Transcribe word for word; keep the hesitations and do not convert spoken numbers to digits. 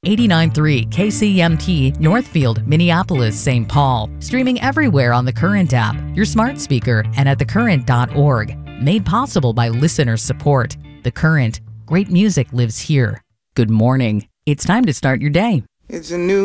eighty-nine point three K C M T Northfield, Minneapolis, Saint Paul. Streaming everywhere on the Current app, your smart speaker, and at the current dot org. Made possible by listener support. The Current. Great music lives here. Good morning. It's time to start your day. It's a new